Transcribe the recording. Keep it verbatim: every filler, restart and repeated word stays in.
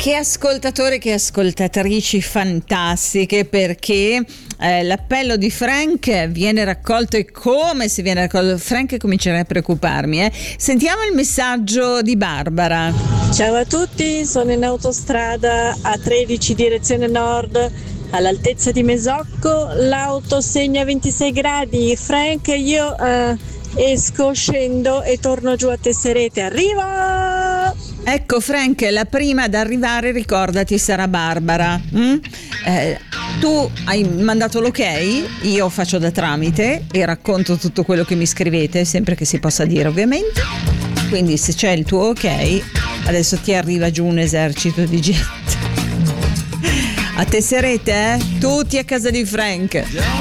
Che ascoltatori, che ascoltatrici fantastiche, perché eh, l'appello di Frank viene raccolto e come si viene raccolto. Frank, comincerei a preoccuparmi. Eh. Sentiamo il messaggio di Barbara. Ciao a tutti, sono in autostrada A tredici direzione nord, all'altezza di Mesocco, l'auto segna ventisei gradi. Frank, io eh, esco, scendo e torno giù a Tesserete. Arriva! Ecco Frank, la prima ad arrivare, ricordati, sarà Barbara. Mm? Eh, tu hai mandato l'ok, io faccio da tramite e racconto tutto quello che mi scrivete, sempre che si possa dire ovviamente. Quindi se c'è il tuo ok, adesso ti arriva giù un esercito di gente. A Tesserete, eh? Tutti a casa di Frank.